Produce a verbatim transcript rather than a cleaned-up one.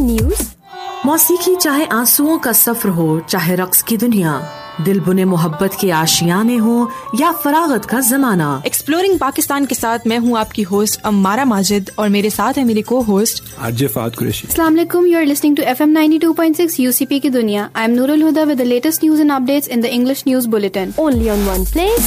News. मौसीकी चाहे आंसुओं का सफर हो, चाहे रक्स की दुनिया, दिल बुने मोहब्बत के आशियाने हो या फरागत का जमाना। एक्सप्लोरिंग पाकिस्तान के साथ मैं हूँ आपकी होस्ट अम्मारा माजिद और मेरे साथ है मेरी को होस्ट आरजे फात कुरैशी। अस्सलाम वालेकुम, you are listening to F M ninety two point six UCP की दुनिया। I am Nurul Huda with the latest news and updates in the English news bulletin, only on one place,